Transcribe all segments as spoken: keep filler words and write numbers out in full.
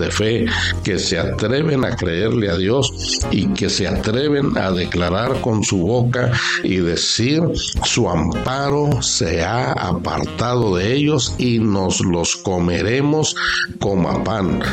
de fe, que se atreven a creerle a Dios y que se atreven a declarar con su boca y decir: su amparo se ha apartado de ellos y nos los comeremos como a pan.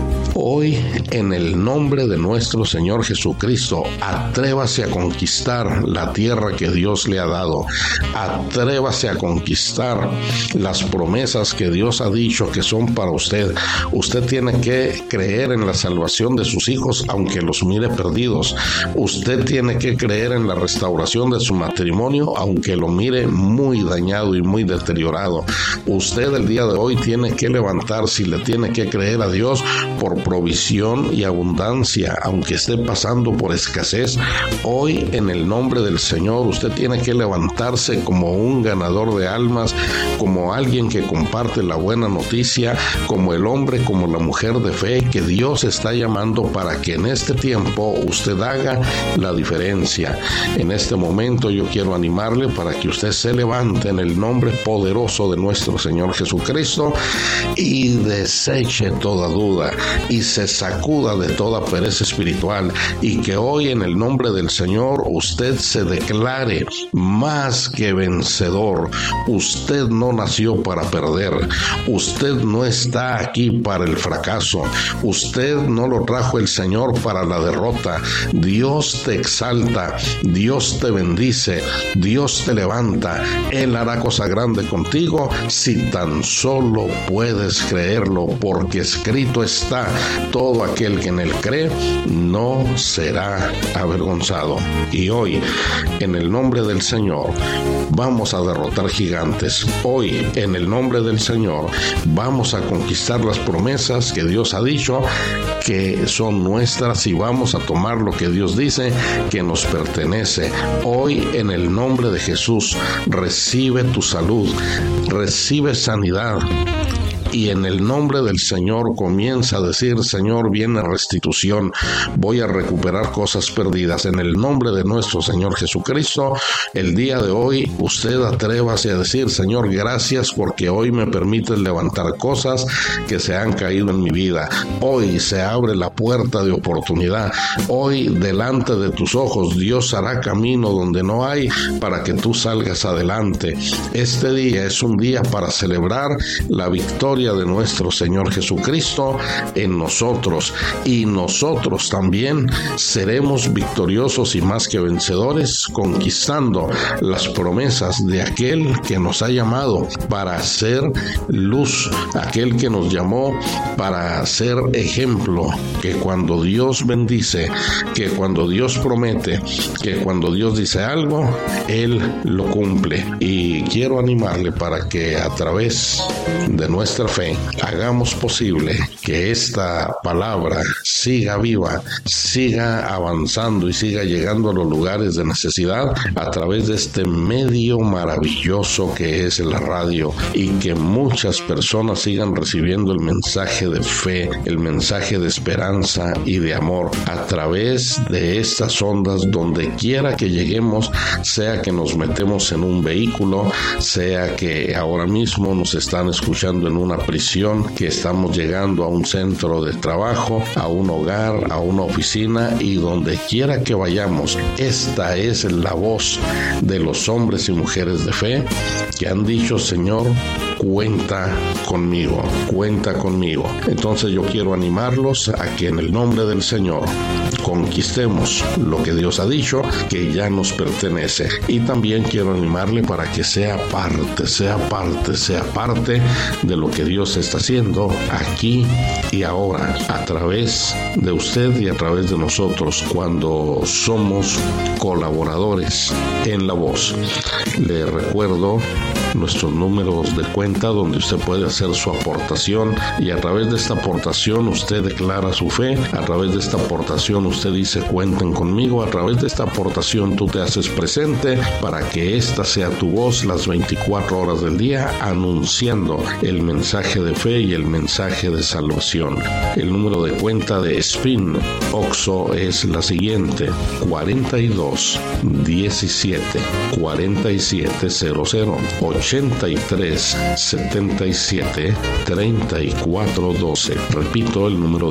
Hoy, en el nombre de nuestro Señor Jesucristo, atrévase a conquistar la tierra que Dios le ha dado. Atrévase a conquistar las promesas que Dios ha dicho que son para usted. Usted tiene que creer en la salvación de sus hijos, aunque los mire perdidos. Usted tiene que creer en la restauración de su matrimonio, aunque lo mire muy dañado y muy deteriorado. Usted el día de hoy tiene que levantarse y le tiene que creer a Dios por provisión y abundancia, aunque esté pasando por escasez. Hoy, en el nombre del Señor, usted tiene que levantarse como un ganador de almas, como alguien que comparte la buena noticia, como el hombre, como la mujer de fe que Dios está llamando para que en este tiempo usted haga la diferencia. En este momento yo quiero animarle para que usted se levante en el nombre poderoso de nuestro Señor Jesucristo y deseche toda duda y se sacuda de toda pereza espiritual, y que hoy en el nombre del Señor usted se declare más que vencedor. Usted no nació para perder, usted no está aquí para el fracaso, usted no lo trajo el Señor para la derrota. Dios te exalta, Dios te bendice, Dios te levanta. Él hará cosa grande contigo si tan solo puedes creerlo, porque escrito está: todo aquel que en él cree no será avergonzado. Y hoy, en el nombre del Señor, vamos a derrotar gigantes. Hoy, en el nombre del Señor, vamos a conquistar las promesas que Dios ha dicho que son nuestras, y vamos a tomar lo que Dios dice que nos pertenece. Hoy, en el nombre de Jesús, recibe tu salud, recibe sanidad. Y en el nombre del Señor comienza a decir: Señor, viene restitución, voy a recuperar cosas perdidas. En el nombre de nuestro Señor Jesucristo, el día de hoy usted atrévase a decir: Señor, gracias porque hoy me permites levantar cosas que se han caído en mi vida. Hoy se abre la puerta de oportunidad. Hoy, delante de tus ojos, Dios hará camino donde no hay para que tú salgas adelante. Este día es un día para celebrar la victoria de nuestro Señor Jesucristo en nosotros, y nosotros también seremos victoriosos y más que vencedores, conquistando las promesas de aquel que nos ha llamado para hacer luz, aquel que nos llamó para ser ejemplo, que cuando Dios bendice, que cuando Dios promete, que cuando Dios dice algo, Él lo cumple. Y quiero animarle para que a través de nuestra fe hagamos posible que esta palabra siga viva, siga avanzando y siga llegando a los lugares de necesidad a través de este medio maravilloso que es la radio, y que muchas personas sigan recibiendo el mensaje de fe, el mensaje de esperanza y de amor a través de estas ondas, donde quiera que lleguemos, sea que nos metemos en un vehículo, sea que ahora mismo nos están escuchando en una prisión, que estamos llegando a un centro de trabajo, a un hogar, a una oficina, y donde quiera que vayamos, esta es la voz de los hombres y mujeres de fe que han dicho: Señor, cuenta conmigo, cuenta conmigo. Entonces yo quiero animarlos a que en el nombre del Señor conquistemos lo que Dios ha dicho que ya nos pertenece, y también quiero animarle para que sea parte, sea parte, sea parte de lo que Dios está haciendo aquí y ahora, a través de usted y a través de nosotros, cuando somos colaboradores en la voz. Le recuerdo nuestros números de cuenta donde usted puede hacer su aportación, y a través de esta aportación usted declara su fe, a través de esta aportación usted dice: cuenten conmigo, a través de esta aportación tú te haces presente para que esta sea tu voz las veinticuatro horas del día, anunciando el mensaje de fe y el mensaje de salvación. El número de cuenta de Spin Oxo es la siguiente: cuarenta y dos diecisiete cuarenta y siete cero cero, ochenta y tres setenta y siete treinta y cuatro doce. Repito el número